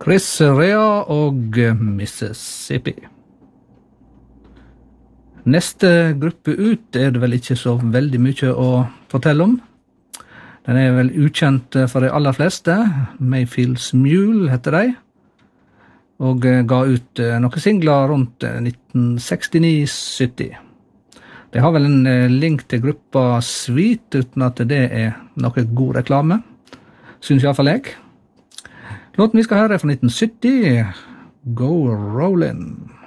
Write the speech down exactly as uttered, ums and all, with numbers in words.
Chris Rea og Mississippi. Neste gruppe ut er det vel ikke så veldig mye å fortelle om. Den er vel ukjent for de aller fleste. Mayfield's Mule heter de, og ga ut noen singler rundt nitten sekstini sytti. De har vel en link til gruppa Sweet, uten at det er noe god reklame, synes i hvert fall jeg. Låten vi skal høre er fra nitten sytti, Go Rollin'.